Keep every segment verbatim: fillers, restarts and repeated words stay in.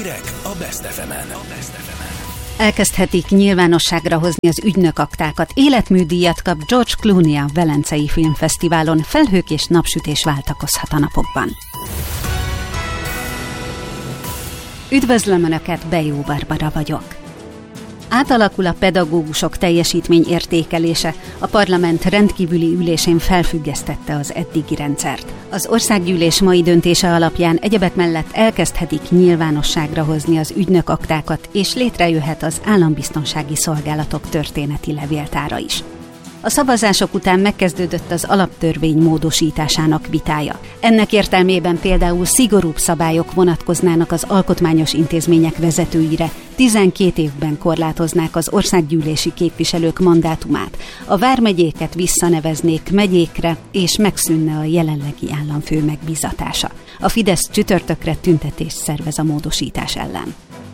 Hírek a Best ef emen. Elkezdhetik nyilvánosságra hozni az ügynökaktákat. Életműdíjat kap George Clooney a Velencei Filmfesztiválon. Felhők és napsütés váltakozhat a napokban. Üdvözlöm Önöket, Bejó Barbara vagyok. Átalakul a pedagógusok teljesítmény értékelése. A parlament rendkívüli ülésén felfüggesztette az eddigi rendszert. Az országgyűlés mai döntése alapján egyebek mellett elkezdhetik nyilvánosságra hozni az ügynökaktákat, és létrejöhet az állambiztonsági szolgálatok történeti levéltára is. A szavazások után megkezdődött az alaptörvény módosításának vitája. Ennek értelmében például szigorúbb szabályok vonatkoznának az alkotmányos intézmények vezetőire, tizenkét évben korlátoznák az országgyűlési képviselők mandátumát, a vármegyéket visszaneveznék megyékre, és megszűnne a jelenlegi államfő megbízatása. A Fidesz csütörtökre tüntetést szervez a módosítás ellen.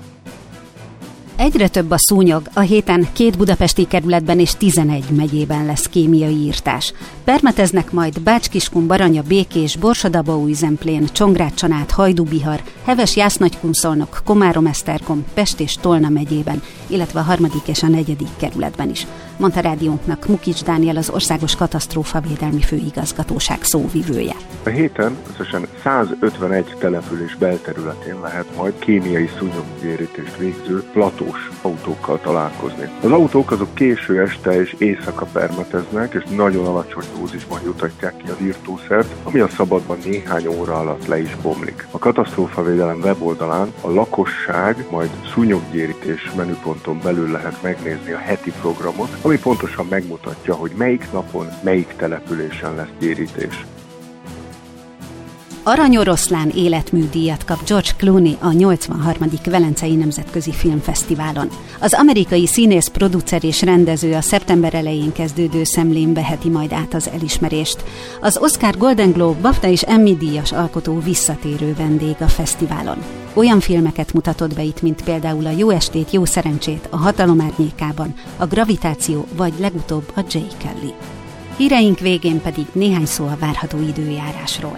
Egyre több a szúnyog, a héten két budapesti kerületben és tizenegy megyében lesz kémiai írtás. Permeteznek majd Bács-Kiskun, Baranya, Békés, Borsod-Abaúj-Zemplén, Csongrád-Csanád, Hajdú-Bihar, Heves-Jász-Nagykunszolnok, Komárom-Esztergom, Pest és Tolna megyében, illetve a harmadik és a negyedik kerületben is. Mondta rádiónknak Mukics Dániel, az Országos Katasztrófavédelmi Főigazgatóság szóvivője. A héten összesen százötvenegy település belterületén lehet majd kémiai szúnyoggyérítést végző platós autókkal találkozni. Az autók azok késő este és éjszaka permeteznek, és nagyon alacsony dózisban jutatják ki az írtószert, ami a szabadban néhány óra alatt le is bomlik. A katasztrófavédelem weboldalán a lakosság majd szúnyoggyérítés menüponton belül lehet megnézni a heti programot, ami pontosan megmutatja, hogy melyik napon, melyik településen lesz gyérítés. Aranyoroszlán életműdíjat kap George Clooney a nyolcvanharmadik Velencei Nemzetközi Filmfesztiválon. Az amerikai színész, producer és rendező a szeptember elején kezdődő szemlén veheti majd át az elismerést. Az Oscar, Golden Globe, BAFTA és Emmy díjas alkotó visszatérő vendég a fesztiválon. Olyan filmeket mutatott be itt, mint például a Jó estét, jó szerencsét, a Hatalom árnyékában, a Gravitáció vagy legutóbb a Jay Kelly. Híreink végén pedig néhány szó a várható időjárásról.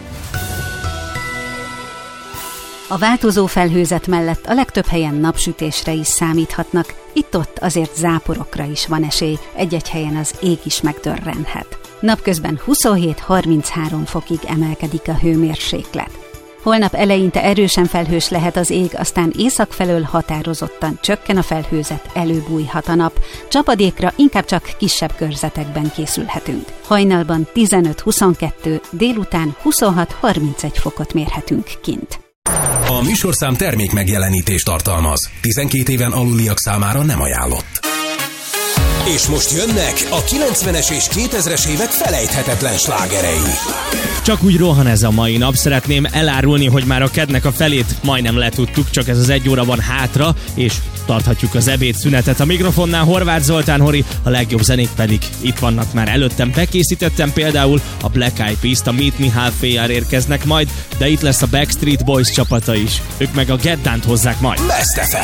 A változó felhőzet mellett a legtöbb helyen napsütésre is számíthatnak, itt-ott azért záporokra is van esély, egy-egy helyen az ég is megdörrenhet. Napközben huszonhét-harminchárom fokig emelkedik a hőmérséklet. Holnap eleinte erősen felhős lehet az ég, aztán észak felől határozottan csökken a felhőzet, előbújhat a nap. Csapadékra inkább csak kisebb körzetekben készülhetünk. Hajnalban tizenöt-huszonkettő, délután huszonhat-harmincegy fokot mérhetünk kint. A műsorszám termék megjelenítést tartalmaz. tizenkét éven aluliak számára nem ajánlott. És most jönnek a kilencvenes és kétezres évek felejthetetlen slágerei. Csak úgy rohan ez a mai nap. Szeretném elárulni, hogy már a kednek a felét majdnem letudtuk, csak ez az egy óra van hátra, és tarthatjuk az ebédszünetet. A mikrofonnál Horváth Zoltán Hori, a legjobb zenék pedig itt vannak már előttem. Bekészítettem például a Black Eyed Peas-t, a Meet Me Halfway-jel érkeznek majd, de itt lesz a Backstreet Boys csapata is. Ők meg a Get Down-t hozzák majd. Best ef em.